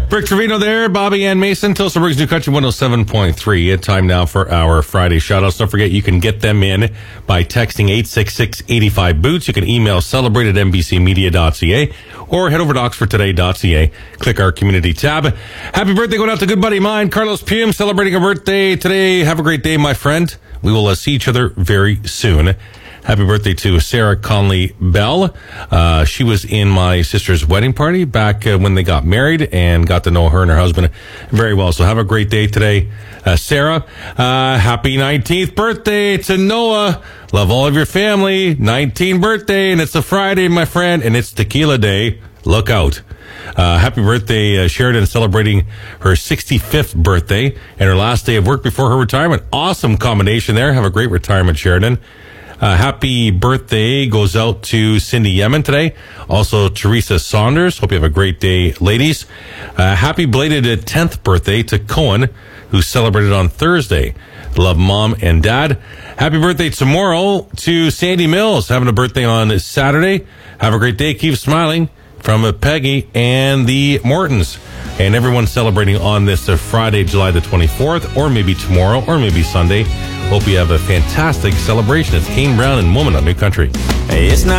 Rick Trevino there, Bobby Ann Mason, Tilsonburg's New Country 107.3. Time now for our Friday shoutouts. Don't forget, you can get them in by texting 866-85-BOOTS. You can email celebrate@nbcmedia.ca or head over to oxfordtoday.ca. Click our community tab. Happy birthday going out to a good buddy of mine, Carlos Pume, celebrating a birthday today. Have a great day, my friend. We will see each other very soon. Happy birthday to Sarah Conley Bell. She was in my sister's wedding party back when they got married and got to know her and her husband very well. So have a great day today, Sarah. Happy 19th birthday to Noah. Love all of your family. 19th birthday, and it's a Friday, my friend, and it's Tequila Day. Look out. Happy birthday, Sheridan, celebrating her 65th birthday and her last day of work before her retirement. Awesome combination there. Have a great retirement, Sheridan. Happy birthday goes out to Cindy Yemen today. Also, Teresa Saunders. Hope you have a great day, ladies. Happy belated 10th birthday to Cohen, who celebrated on Thursday. Love, Mom and Dad. Happy birthday tomorrow to Sandy Mills, having a birthday on Saturday. Have a great day. Keep smiling. From Peggy and the Mortons. And everyone celebrating on this Friday, July the 24th, or maybe tomorrow, or maybe Sunday. Hope you have a fantastic celebration. It's Kane Brown and Woman on New Country. It's not